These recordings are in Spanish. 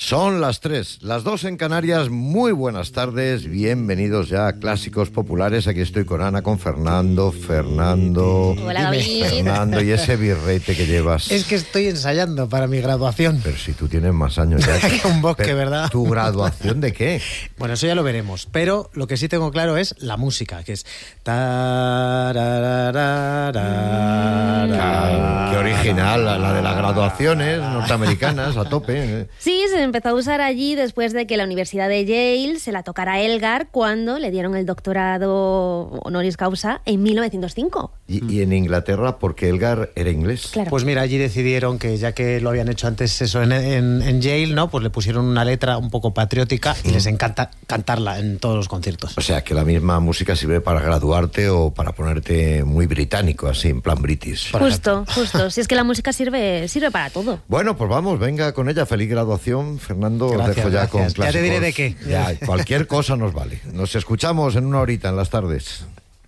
Son las 3, las 2 en Canarias. Muy buenas tardes, bienvenidos ya a Clásicos Populares. Aquí estoy con Ana, con Fernando. Hola, David. Fernando, y ese birrete que llevas. Es que estoy ensayando para mi graduación. Pero si tú tienes más años ya. Que un bosque, Pero, ¿verdad? ¿Tu graduación de qué? Bueno, eso ya lo veremos. Pero lo que sí tengo claro es la música, que es... Qué original, la de las graduaciones norteamericanas, a tope. Sí, se empezó a usar allí después de que la Universidad de Yale se la tocara a Elgar cuando le dieron el doctorado honoris causa en 1905. Y en Inglaterra, porque Elgar era inglés. Claro. Pues mira, allí decidieron que ya que lo habían hecho antes eso en Yale, ¿no? Pues le pusieron una letra un poco patriótica y les encanta cantarla en todos los conciertos. O sea, que la misma música sirve para graduarte o para ponerte muy británico, así, en plan british. Justo. Si es que la música sirve para todo. Bueno, pues vamos, venga con ella. Feliz graduación, Fernando. Os Gracias, dejo ya gracias. con Ya clásicos. te diré de qué. Ya, cualquier cosa nos vale. Nos escuchamos en una horita en las tardes.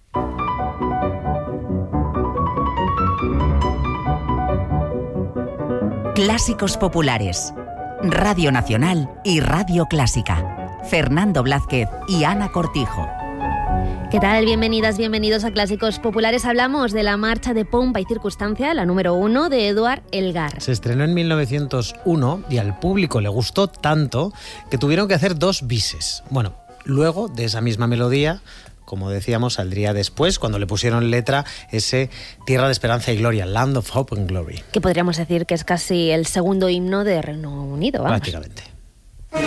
Clásicos Populares. Radio Nacional y Radio Clásica. Fernando Blázquez y Ana Cortijo. ¿Qué tal? Bienvenidas, bienvenidos a Clásicos Populares. Hablamos de la marcha de Pompa y Circunstancia, la número 1 de Edward Elgar. Se estrenó en 1901 y al público le gustó tanto que tuvieron que hacer 2 bises. Bueno, luego de esa misma melodía, como decíamos, saldría después, cuando le pusieron letra, ese Tierra de Esperanza y Gloria, Land of Hope and Glory. Que podríamos decir que es casi el segundo himno de Reino Unido, vamos. Prácticamente.